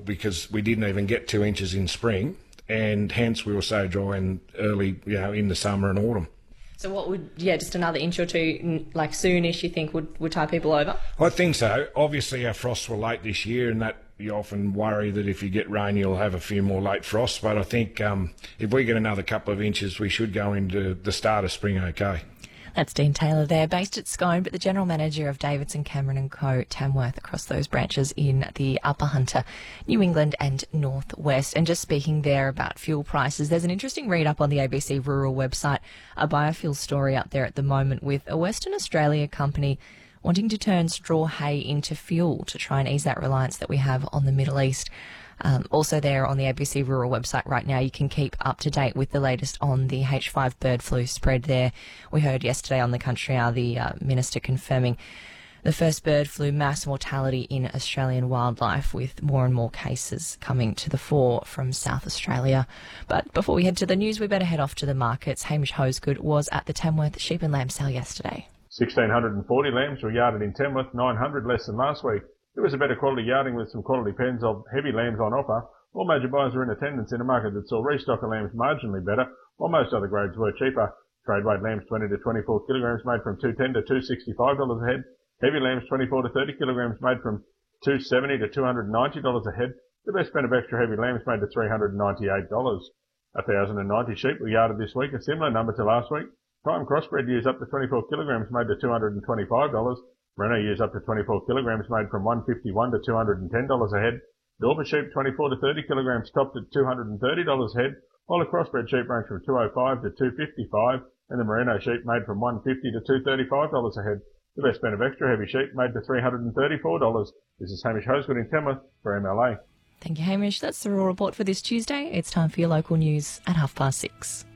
because we didn't even get 2 inches in spring, and hence we were so dry and early, in the summer and autumn. So what would, just another inch or two, like soonish, you think would tie people over? I think so. Obviously our frosts were late this year, and that you often worry that if you get rain you'll have a few more late frosts, but I think if we get another couple of inches we should go into the start of spring okay. That's Dean Taylor there, based at Scone, but the General Manager of Davidson Cameron & Co, Tamworth, across those branches in the Upper Hunter, New England and Northwest. And just speaking there about fuel prices, there's an interesting read-up on the ABC Rural website, a biofuel story up there at the moment with a Western Australia company wanting to turn straw hay into fuel to try and ease that reliance that we have on the Middle East. Also there on the ABC Rural website right now, you can keep up to date with the latest on the H5 bird flu spread there. We heard yesterday on the Country Hour the Minister confirming the first bird flu mass mortality in Australian wildlife, with more and more cases coming to the fore from South Australia. But before we head to the news, we better head off to the markets. Hamish Hosegood was at the Tamworth Sheep and Lamb Sale yesterday. 1,640 lambs were yarded in Tamworth, 900 less than last week. It was a better quality yarding with some quality pens of heavy lambs on offer. All major buyers were in attendance in a market that saw restock of lambs marginally better, while most other grades were cheaper. Trade weight lambs 20 to 24 kilograms made from $210 to $265 a head. Heavy lambs 24 to 30 kilograms made from $270 to $290 a head. The best pen of extra heavy lambs made to $398. 1,090 sheep were yarded this week, a similar number to last week. Prime crossbred ewes up to 24 kilograms made to $225. Merino ewes up to 24 kilograms made from $151 to $210 a head. Dorper sheep 24 to 30 kilograms topped at $230 a head, while the crossbred sheep range from $205 to $255, and the merino sheep made from $150 to $235 a head. The best pen of extra heavy sheep made to $334. This is Hamish Hosegood in Tamworth for MLA. Thank you, Hamish. That's the Rural Report for this Tuesday. It's time for your local news at 6:30.